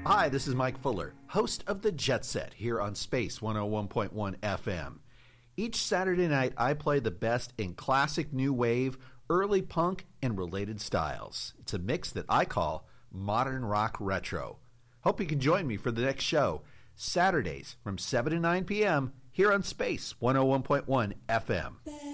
Hi, this is Mike Fuller, host of The Jet Set here on Space 101.1 FM. Each Saturday night, I play the best in classic new wave, early punk, and related styles. It's a mix that I call modern rock retro. Hope you can join me for the next show, Saturdays from 7 to 9 p.m. here on Space 101.1 FM.